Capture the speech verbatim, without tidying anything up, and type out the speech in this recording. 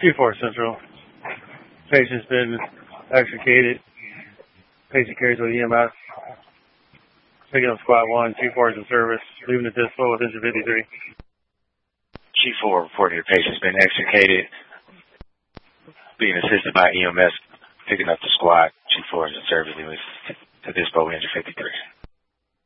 Chief four Central. Patient's been extricated. Patient carries with E M S. Picking up squad one. Chief four is in service. Leaving the dispo with engine fifty-three. Chief four reporting the patient's been extricated. Being assisted by E M S. Picking up the squad. Chief four is in service. Leaving the dispo with engine fifty-three.